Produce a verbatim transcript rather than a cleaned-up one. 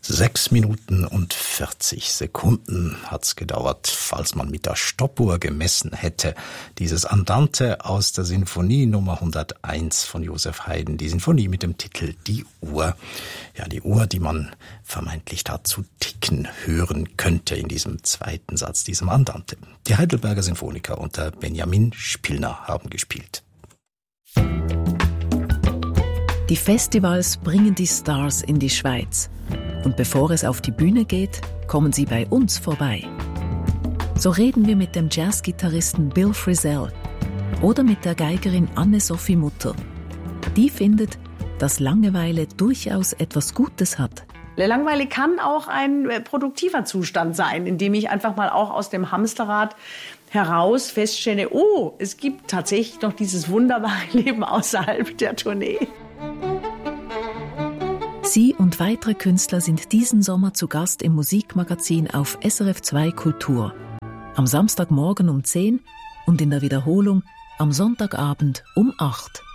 Sechs Minuten und vierzig Sekunden hat's gedauert, falls man mit der Stoppuhr gemessen hätte. Dieses Andante aus der Sinfonie Nummer hunderteins von Joseph Haydn, die Sinfonie mit dem Titel Die Uhr. Ja, die Uhr, die man vermeintlich dazu ticken hören könnte in diesem zweiten Satz, diesem Andante. Die Heidelberger Sinfoniker unter Benjamin Spillner haben gespielt. Die Festivals bringen die Stars in die Schweiz. Und bevor es auf die Bühne geht, kommen sie bei uns vorbei. So reden wir mit dem Jazzgitarristen Bill Frisell oder mit der Geigerin Anne-Sophie Mutter. Die findet, dass Langeweile durchaus etwas Gutes hat. Langeweile kann auch ein produktiver Zustand sein, in dem ich einfach mal auch aus dem Hamsterrad heraus feststelle, oh, es gibt tatsächlich noch dieses wunderbare Leben außerhalb der Tournee. Sie und weitere Künstler sind diesen Sommer zu Gast im Musikmagazin auf S R F zwei Kultur. Am Samstagmorgen um zehn und in der Wiederholung am Sonntagabend um acht.